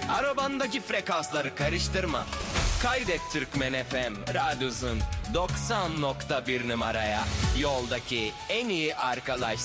Arabandaki frekansları karıştırma. Kaydet Türkmen FM radyosun 90.1 numaraya. Yoldaki en iyi arkadaş